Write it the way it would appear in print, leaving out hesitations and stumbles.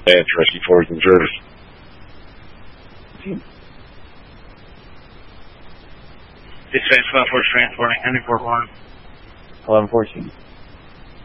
Advance Rescue Force in service. Dispatch 12 Force transporting Henry 41. 1114.